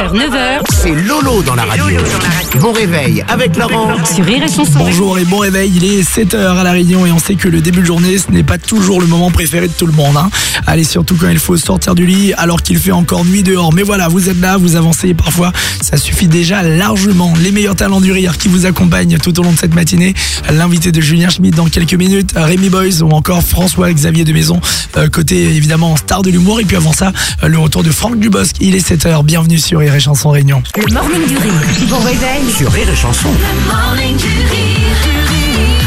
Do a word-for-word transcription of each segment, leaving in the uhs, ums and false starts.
heures, neuf heures. C'est Lolo dans la radio. Bon réveil avec Laurent Sur Rire et Chanson. Bonjour et bon réveil, il est sept heures à La Réunion et on sait que le début de journée ce n'est pas toujours le moment préféré de tout le monde hein. Allez, surtout quand il faut sortir du lit alors qu'il fait encore nuit dehors. Mais voilà, vous êtes là, vous avancez et parfois ça suffit déjà largement. Les meilleurs talents du rire qui vous accompagnent tout au long de cette matinée. L'invité de Julien Schmitt dans quelques minutes, Rémi Boys ou encore François-Xavier de Maison, euh, côté évidemment star de l'humour. Et puis avant ça, euh, le retour de Franck Dubosc. Il est sept heures, bienvenue sur Rire et Chanson Réunion. Le morning du rire. Bon réveil. sur Rire et Chanson. Le morning du rire, du rire.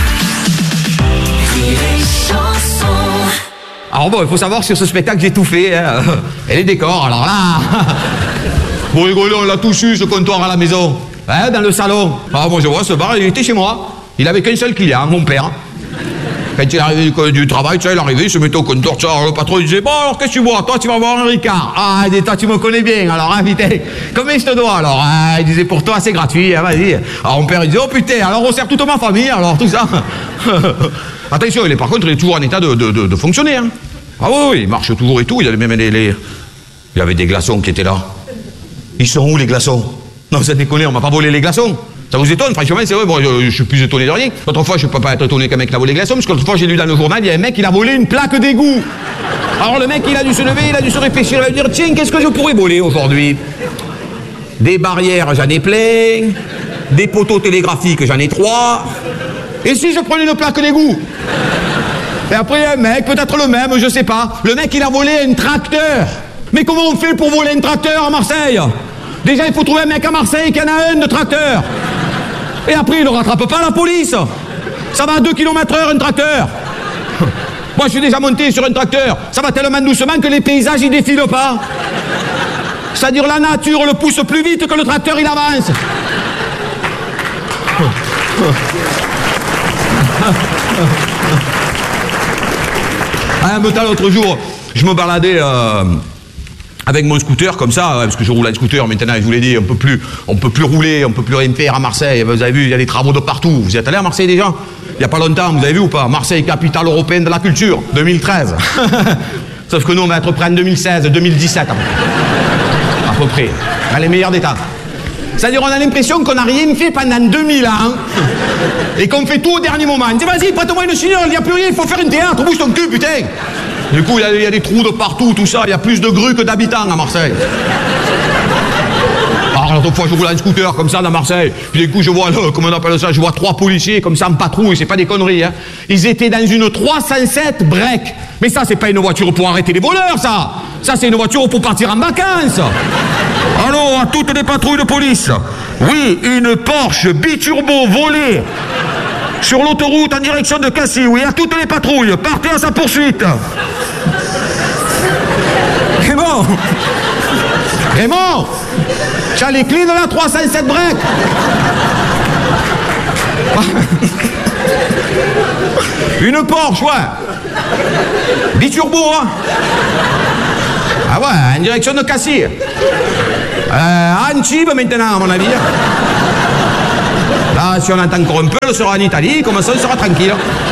Rire et chanson. Alors bon, il faut savoir que sur ce spectacle, j'ai tout fait. Hein. Et les décors, alors là... Vous rigolez, on l'a tous eu, ce comptoir à la maison. Hein, dans le salon. Ah, moi, je vois, ce bar, il était chez moi. Il avait qu'un seul client, mon père. Quand il est arrivé du, du travail, tu sais, il est arrivé, il se mettait au comptoir, tu sais, alors le patron, il disait, bon, alors, qu'est-ce que tu bois? Toi, tu vas boire un Ricard. Ah, il dit, toi, tu me connais bien, alors, invité. Hein, combien je te dois, alors? Ah, il disait, pour toi, c'est gratuit, hein, vas-y. Alors, mon père, il disait, oh, putain, alors, on sert toute ma famille, alors, tout ça. Attention, il est, par contre, il est toujours en état de, de, de, de fonctionner, hein. Ah oui, oui, il marche toujours et tout, il y avait même les, les... Il y avait des glaçons qui étaient là. Ils sont où, les glaçons? Non, ça déconne, on m'a pas volé les glaçons. Ça vous étonne? Franchement, c'est vrai, bon, je, je suis plus étonné de rien. L'autre fois, je peux pas être étonné qu'un mec l'a volé les glaçons, parce que l'autre fois, j'ai lu dans le journal, il y a un mec, il a volé une plaque d'égout. Alors le mec, il a dû se lever, il a dû se réfléchir, il a dû dire, tiens, qu'est-ce que je pourrais voler aujourd'hui? Des barrières, j'en ai plein. Des poteaux télégraphiques, j'en ai trois. Et si je prenais une plaque d'égout? Et après, un mec, peut-être le même, je sais pas. Le mec, il a volé un tracteur. Mais comment on fait pour voler un tracteur à Marseille? Déjà, il faut trouver un mec à Marseille qui en a un de tracteur. Et après, il ne rattrape pas la police. Ça va à deux kilomètres heure, un tracteur. Moi, je suis déjà monté sur un tracteur. Ça va tellement doucement que les paysages, ils défilent pas. C'est-à-dire, la nature le pousse plus vite que le tracteur, il avance. Un peu l'autre jour, je me baladais euh, avec mon scooter comme ça, parce que je roule un scooter maintenant, je vous l'ai dit, on peut plus, on peut plus rouler, on peut plus rien faire à Marseille. Vous avez vu, il y a des travaux de partout. Vous êtes allé à Marseille déjà? Il n'y a pas longtemps, vous avez vu ou pas? Marseille, capitale européenne de la culture, deux mille treize. Sauf que nous, on va être prêts en deux mille seize, deux mille dix-sept, à peu près, dans les meilleurs des temps. C'est-à-dire, on a l'impression qu'on n'a rien fait pendant deux mille ans et qu'on fait tout au dernier moment. On dit, vas-y, prête-moi une signal, il n'y a plus rien, il faut faire un théâtre, bouge ton cul, putain. Du coup, il y, y a des trous de partout, tout ça, il y a plus de grues que d'habitants à Marseille. Alors, l'autre fois, je roule un scooter comme ça dans Marseille, puis du coup, je vois, là, comment on appelle ça, je vois trois policiers comme ça en patrouille, c'est pas des conneries, hein. Ils étaient dans une trois cent sept break. Mais ça, c'est pas une voiture pour arrêter les voleurs, ça. Ça, c'est une voiture pour partir en vacances. Alors, à toutes les patrouilles de police, oui, une Porsche biturbo volée sur l'autoroute en direction de Cassis, oui, à toutes les patrouilles, partez à sa poursuite. Raymond Raymond tu as les clés de la trois cent sept break. Une Porsche, ouais. Biturbo, hein. Ah ouais, en direction de Cassis. Euh, à Antibes maintenant, à mon avis. Là, si on entend encore un peu, elle sera en Italie, comme ça, on sera tranquille.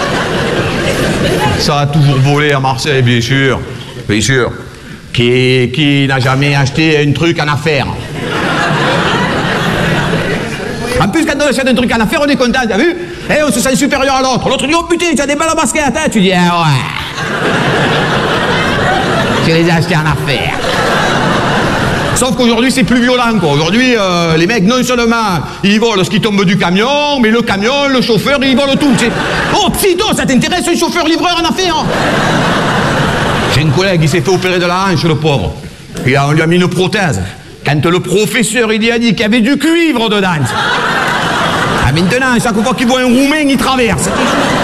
Ça a toujours volé à Marseille, bien sûr. Bien sûr. Qui, qui n'a jamais acheté un truc en affaires? En plus, quand on achète un truc en affaires, on est content, t'as vu? Et on se sent supérieur à l'autre. L'autre dit, oh putain, tu as des balles à basket, hein? Tu dis, ah ouais. Je les ai achetés en affaires. Sauf qu'aujourd'hui, c'est plus violent, quoi. Aujourd'hui, euh, les mecs, non seulement, ils volent ce qui tombe du camion, mais le camion, le chauffeur, ils volent tout, tu sais. Oh, psito, ça t'intéresse, un chauffeur-livreur en affaires? J'ai un collègue, il s'est fait opérer de la hanche, le pauvre. Et on lui a mis une prothèse. Quand le professeur, il lui a dit qu'il y avait du cuivre dedans. Ah, maintenant, chaque fois qu'il voit un Roumain, il traverse.